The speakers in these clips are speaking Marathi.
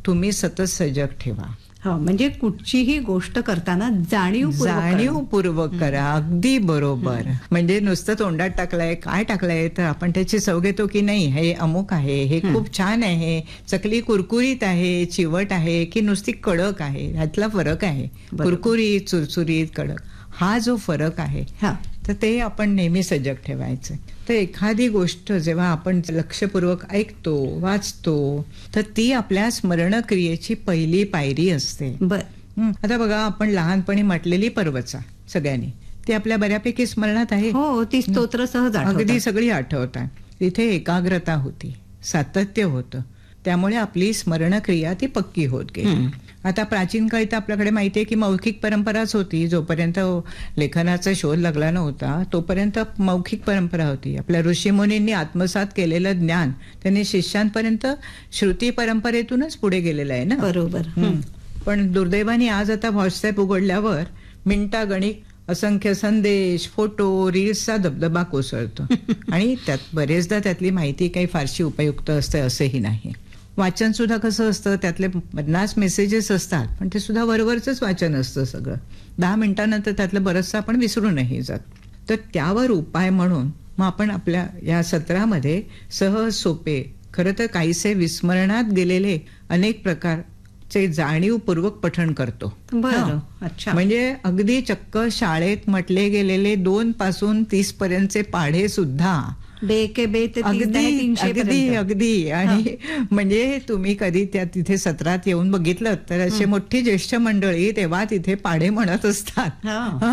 तुम्ही सतत सजग ठेवा. हो, म्हणजे कुठचीही गोष्ट करताना जाणीवपूर्वक करा. अगदी बरोबर. म्हणजे नुसतं तोंडात टाकलंय, काय टाकलंय, तर आपण त्याची चव घेतो की नाही, हे अमुक आहे, हे खूप छान आहे, चकली कुरकुरीत आहे, चिवट आहे, की नुसती कडक आहे, ह्यातला फरक आहे. कुरकुरीत, चुरचुरीत, कडक, हा जो फरक आहे तर ते आपण नेहमी सजग ठेवायचं. तर एखादी गोष्ट जेव्हा आपण लक्षपूर्वक ऐकतो, वाचतो, तर ती आपल्या स्मरणक्रियेची पहिली पायरी असते. आता बघा, आपण लहानपणी म्हटलेली पर्वचा सगळ्यांनी, ती आपल्या बऱ्यापैकी स्मरणात आहे. हो, ती स्तोत्र सहज अगदी सगळी आठवतात. तिथे एकाग्रता होती, सातत्य होतं, त्यामुळे आपली स्मरणक्रिया ती पक्की होत गेली. आता प्राचीन काळी तर आपल्याकडे माहितीये की मौखिक परंपराच होती. जोपर्यंत लेखनाचा शोध लागला नव्हता तोपर्यंत मौखिक परंपरा होती. आपल्या ऋषीमुनींनी आत्मसात केलेलं ज्ञान त्यांनी शिष्यांपर्यंत श्रुती परंपरेतूनच पुढे गेलेलं आहे ना. बरोबर. पण दुर्दैवाने आज आता व्हॉट्सअप उघडल्यावर मिनिटागणिक असंख्य संदेश, फोटो, रील्सचा दबदबा कोसळतो आणि त्यात बरेचदा त्यातली माहिती काही फारशी उपयुक्त असते असंही नाही. वाचन सुद्धा कसं असतं, त्यातले 50 मेसेजेस असतात, पण ते सुद्धा वरवरच वाचन असतं सगळं. 10 मिनिटांनंतर त्यातलं बरंचसं आपण विसरूनही जात. तर त्यावर उपाय म्हणून मग आपण आपल्या या सत्रामध्ये सहज सोपे, खरं तर काहीसे विस्मरणात गेलेले अनेक प्रकारचे जाणीवपूर्वक पठण करतो. बरं, अच्छा. म्हणजे अगदी चक्क शाळेत म्हटले गेलेले 2 पासून 30 पर्यंतचे पाढे सुद्धा अगदी. आणि म्हणजे तुम्ही कधी त्या तिथे सत्रात येऊन बघितलं तर असे मोठी ज्येष्ठ मंडळी तेव्हा तिथे पाढे म्हणत असतात.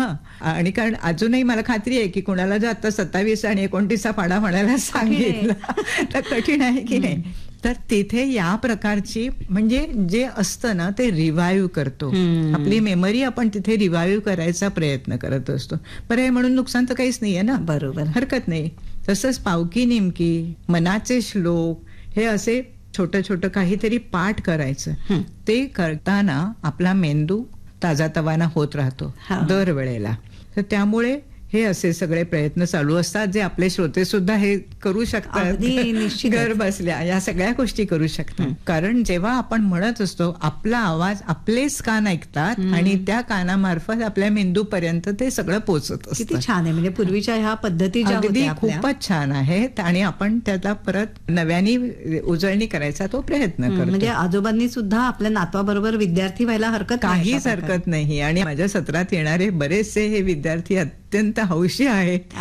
आणि कारण अजूनही मला खात्री आहे की कुणाला जर आता 27 आणि 29 पाढा म्हणायला सांगितलं तर कठीण आहे की नाही. तर तिथे या प्रकारची म्हणजे जे असतं ना ते रिवाईव्ह करतो. आपली मेमरी आपण तिथे रिवाईव्ह करायचा प्रयत्न करत असतो. पर्याय म्हणून नुकसान तर काहीच नाहीये ना. बरोबर, हरकत नाही. तसंच पावकी निमकी, मनाचे श्लोक, हे असे छोटं छोटं काहीतरी पाठ करायचं. ते करताना आपला मेंदू ताजातवाना होत राहतो दरवेळेला. तर त्यामुळे हे असे सगळे प्रयत्न चालू असतात जे आपले श्रोते सुद्धा हे करू शकतात. घर बसल्या या सगळ्या गोष्टी करू शकतात. कारण जेव्हा आपण म्हणत असतो आपला आवाज आपलेच कान ऐकतात आणि त्या कानामार्फत आपल्या मेंदूपर्यंत ते सगळं पोहोचत असतं. किती छान आहे. म्हणजे पूर्वीच्या ह्या पद्धती ज्या होत्या खूपच छान आहेत आणि आपण त्याला परत नव्याने उजळणी करायचा तो प्रयत्न करतो. म्हणजे आजोबांनी सुद्धा आपल्या नातवाबरोबर विद्यार्थी व्हायला काहीच हरकत नाही. आणि माझ्या सत्रात येणारे बरेचसे हे विद्यार्थी अत्यंत हौशी आहेत.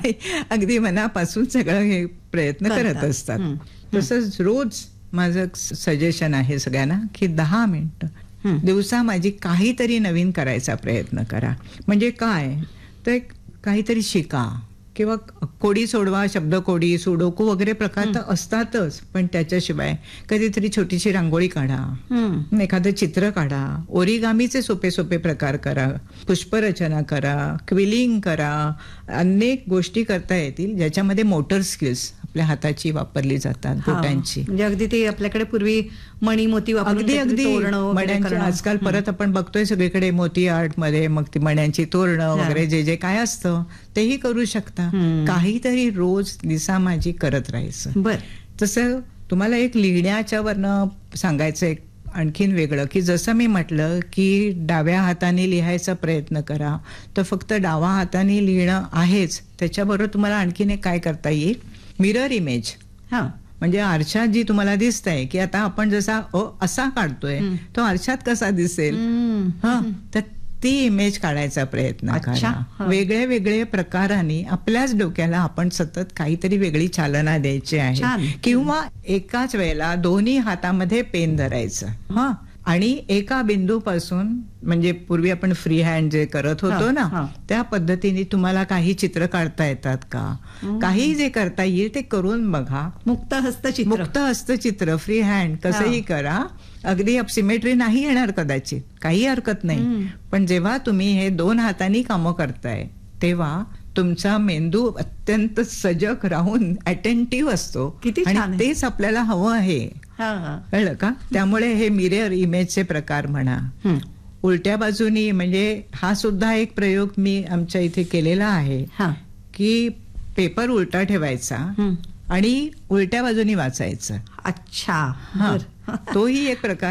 अगदी मनापासून सगळं हे प्रयत्न करत असतात. तसंच रोज माझं सजेशन आहे सगळ्यांना की 10 मिनिटं दिवसा माझी काहीतरी नवीन करायचा प्रयत्न करा. म्हणजे काय तर काहीतरी शिका किंवा कोडी सोडवा, शब्दकोडी, सुडोकू वगैरे प्रकार तर असतातच, पण त्याच्याशिवाय कधीतरी छोटीशी रांगोळी काढा, एखादं चित्र काढा, ओरिगामीचे सोपे सोपे प्रकार करा, पुष्परचना करा, क्विलिंग करा. अनेक गोष्टी करता येतील ज्याच्यामध्ये मोटर स्किल्स आपल्या हाताची वापरली जातात, बोटांची. म्हणजे अगदी ते आपल्याकडे पूर्वी मणी मोती अगदी मण्यांची आजकाल परत आपण बघतोय सगळीकडे मोती आर्ट मध्ये, मग ती मण्यांची तोरणं वगैरे जे जे काय असतं तेही करू शकता. काहीतरी रोज दिसामाजी करत राहायचं. तसं तुम्हाला एक लिहिण्याच्या वरनं सांगायचं एक आणखीन वेगळं की जसं मी म्हटलं की डाव्या हाताने लिहायचा प्रयत्न करा, तर फक्त डावा हाताने लिहिणं आहेच. त्याच्याबरोबर तुम्हाला आणखीन एक काय करता येईल, मिरर इमेज. म्हणजे आरशात जी तुम्हाला दिसतंय की आता आपण जसा असा काढतोय तो आरशात कसा दिसेल, तर ती इमेज काढायचा प्रयत्न करा. वेगळे वेगळे प्रकाराने आपल्याच डोक्याला आपण सतत काहीतरी वेगळी चालना द्यायची आहे. किंवा एकाच वेळेला दोन्ही हातामध्ये पेन धरायचं आणि एका बिंदूपासून, म्हणजे पूर्वी आपण फ्री हँड जे करत होतो ना त्या पद्धतीने तुम्हाला काही चित्र काढता येतात का, काही जे करता येईल ते करून बघा. मुक्त हस्तचित्र फ्री हँड कसंही करा. अगदी सिमेट्री नाही येणार कदाचित, काही हरकत नाही, पण जेव्हा तुम्ही हे 2 हातांनी कामं करताय तेव्हा तुमचा मेंदू अत्यंत सजग राहून अटेंटिव्ह असतो. आणि तेच आपल्याला हवं आहे, कळलं का. त्यामुळे हे मिरर इमेजचे प्रकार म्हणा. उलट्या बाजूनी, म्हणजे हा सुद्धा एक प्रयोग मी आमच्या इथे केलेला आहे की पेपर उलटा ठेवायचा आणि उलट्या बाजूनी वाचायचं. अच्छा, तोही एक प्रकार